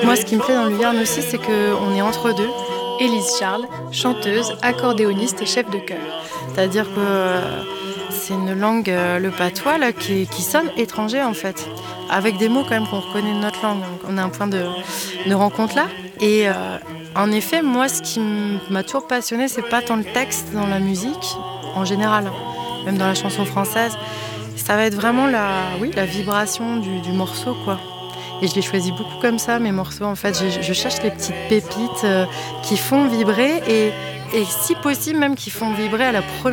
Moi, ce qui me plaît dans le Liarn aussi, c'est qu'on est entre deux. Élise Charles, chanteuse, accordéoniste et chef de chœur. C'est-à-dire que c'est une langue, le patois, là, qui sonne étranger en fait. Avec des mots quand même qu'on reconnaît de notre langue. Donc, on a un point de rencontre là. Et en effet, moi, ce qui m'a toujours passionnée, c'est pas tant le texte dans la musique, en général, même dans la chanson française. Ça va être vraiment la vibration du morceau, quoi. Et je les choisis beaucoup comme ça, mes morceaux. En fait, je cherche les petites pépites qui font vibrer et si possible même qui font vibrer à la première